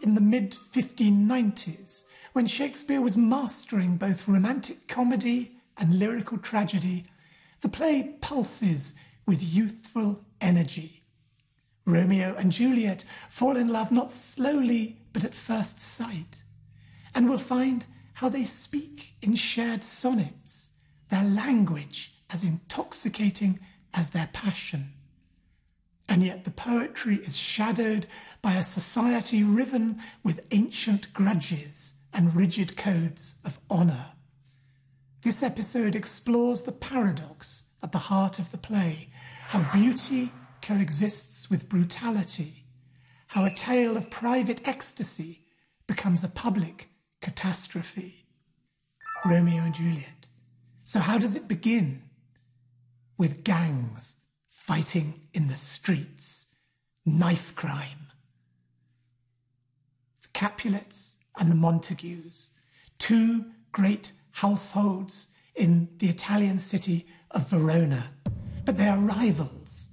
in the mid-1590s, when Shakespeare was mastering both romantic comedy and lyrical tragedy, the play pulses with youthful energy. Romeo and Juliet fall in love not slowly, but at first sight, and will find how they speak in shared sonnets, their language as intoxicating as their passion. And yet the poetry is shadowed by a society riven with ancient grudges and rigid codes of honour. This episode explores the paradox at the heart of the play, how beauty coexists with brutality, how a tale of private ecstasy becomes a public catastrophe. Romeo and Juliet. So how does it begin? With gangs fighting in the streets, knife crime. The Capulets and the Montagues, two great households in the Italian city of Verona, but they are rivals.